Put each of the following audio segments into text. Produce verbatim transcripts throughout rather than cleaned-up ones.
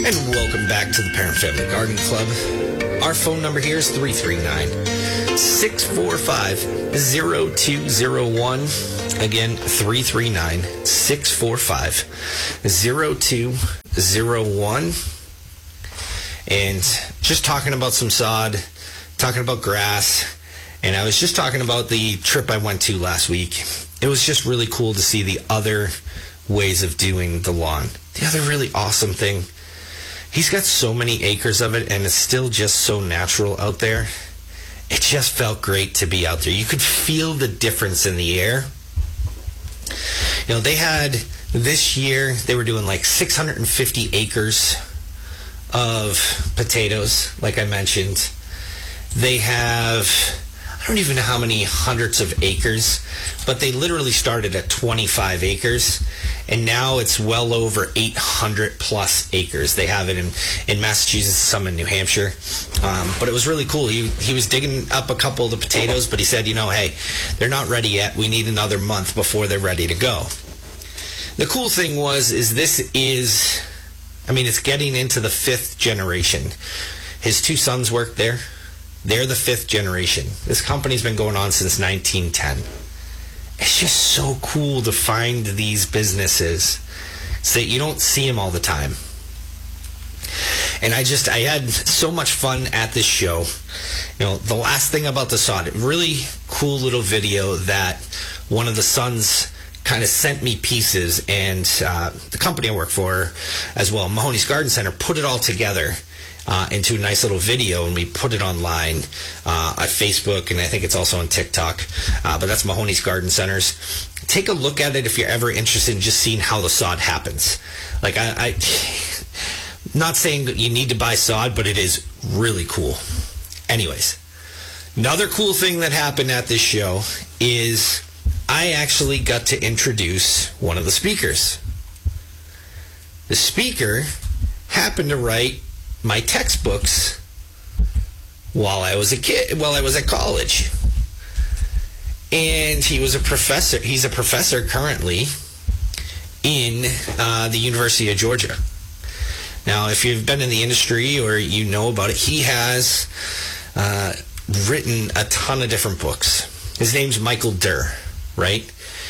And welcome back to the Parent Family Garden Club. Our phone number here is three three nine, six four five, zero two zero one. Again, three three nine, six four five, zero two zero one. And just talking about some sod, talking about grass, and I was just talking about the trip I went to last week. It was just really cool to see the other ways of doing the lawn. The other really awesome thing, he's got so many acres of it, and it's still just so natural out there. It just felt great to be out there. You could feel the difference in the air. You know, they had, this year, they were doing like six hundred fifty acres of potatoes, like I mentioned. They have, I don't even know how many hundreds of acres, but they literally started at twenty-five acres, and now it's well over eight hundred plus acres. They have it in, in Massachusetts, some in New Hampshire. Um, but it was really cool. He, he was digging up a couple of the potatoes, but he said, you know, hey, they're not ready yet. We need another month before they're ready to go. The cool thing was, is this is, I mean, it's getting into the fifth generation. His two sons work there. They're the fifth generation. This company's been going on since nineteen ten. It's just so cool to find these businesses so that you don't see them all the time. And I just, I had so much fun at this show. You know, the last thing about the sod, really cool little video that one of the sons kind of sent me pieces, and uh, the company I work for as well, Mahoney's Garden Center, put it all together Uh, into a nice little video, and we put it online uh, on Facebook, and I think it's also on TikTok. Uh, but that's Mahoney's Garden Centers. Take a look at it if you're ever interested in just seeing how the sod happens. Like, I, I not saying that you need to buy sod, but it is really cool. Anyways, another cool thing that happened at this show is I actually got to introduce one of the speakers. The speaker happened to write my textbooks while I was a kid, while I was at college. And he was a professor. He's a professor currently in uh, the University of Georgia. Now, if you've been in the industry or you know about it, he has uh, written a ton of different books. His name's Michael Durr, right?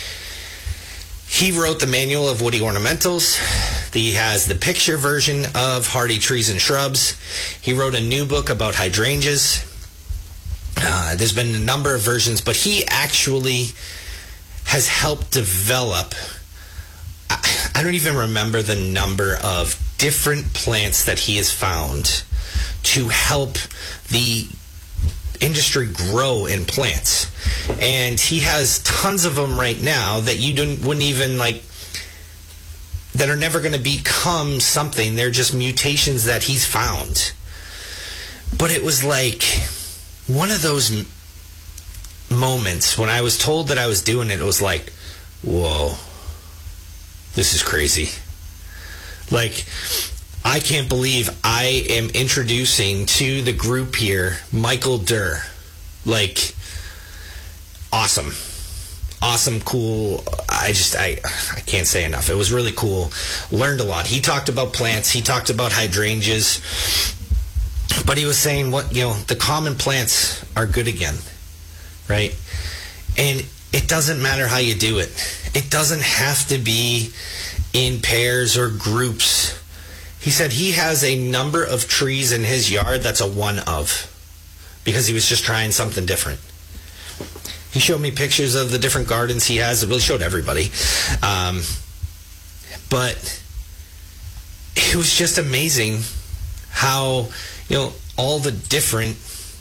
He wrote the Manual of Woody Ornamentals. He has the picture version of Hardy Trees and Shrubs. He wrote a new book about hydrangeas. Uh, there's been a number of versions, but he actually has helped develop, I, I don't even remember the number of different plants that he has found to help the industry grow in plants. And he has tons of them right now that you don't, wouldn't even like, that are never going to become something. They're just mutations that he's found. But it was like one of those m- moments when I was told that I was doing it, it was like, whoa, this is crazy. Like, I can't believe I am introducing to the group here Michael Durr. Like, awesome. Awesome, cool. I just, I, I can't say enough. It was really cool. Learned a lot. He talked about plants. He talked about hydrangeas. But he was saying, what, you know, the common plants are good again, right? And it doesn't matter how you do it. It doesn't have to be in pairs or groups. He said he has a number of trees in his yard that's a one of, because he was just trying something different. He showed me pictures of the different gardens he has. It really showed everybody. Um, but it was just amazing how, you know, all the different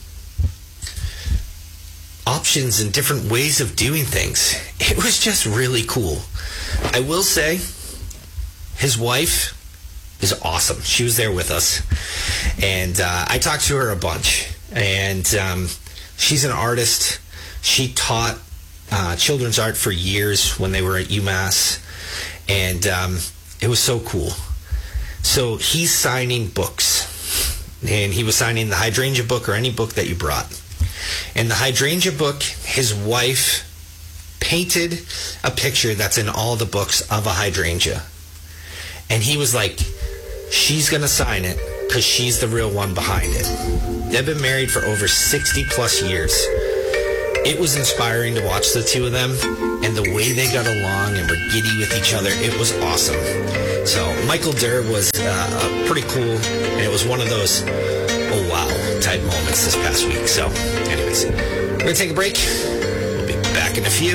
options and different ways of doing things. It was just really cool. I will say, his wife is awesome. She was there with us. And uh, I talked to her a bunch. And um, she's an artist. She taught uh, children's art for years when they were at UMass, and um, it was so cool. So he's signing books, and he was signing the hydrangea book or any book that you brought. And the hydrangea book, his wife painted a picture that's in all the books of a hydrangea. And he was like, she's going to sign it because she's the real one behind it. They've been married for over sixty plus years. It was inspiring to watch the two of them, and the way they got along and were giddy with each other, it was awesome. So Michael Durr was uh, pretty cool, and it was one of those, oh wow, type moments this past week. So anyways, we're going to take a break. We'll be back in a few.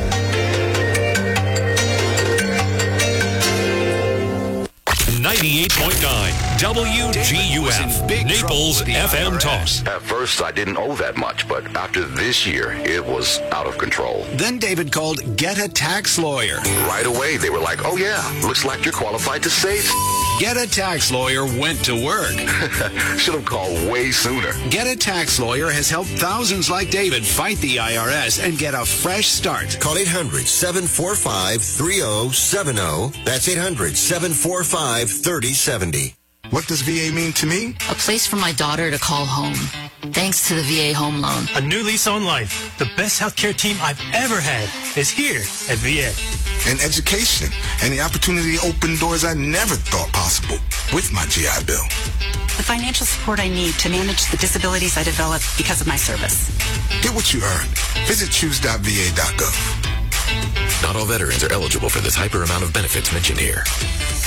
ninety-eight point nine W G U F, Naples F M Talk. At first, I didn't owe that much, but after this year, it was out of control. Then David called Get a Tax Lawyer. Right away, they were like, oh yeah, looks like you're qualified to save. Get a Tax Lawyer went to work. Should have called way sooner. Get a Tax Lawyer has helped thousands like David fight the I R S and get a fresh start. Call eight hundred, seven four five, three oh seven oh. That's eight hundred, seven four five, three oh seven oh. What does V A mean to me? A place for my daughter to call home. Thanks to the V A Home Loan. A new lease on life. The best healthcare team I've ever had is here at V A. And education and the opportunity to open doors I never thought possible with my G I Bill. The financial support I need to manage the disabilities I developed because of my service. Get what you earned. Visit choose dot v a dot gov. Not all veterans are eligible for the type or amount of benefits mentioned here.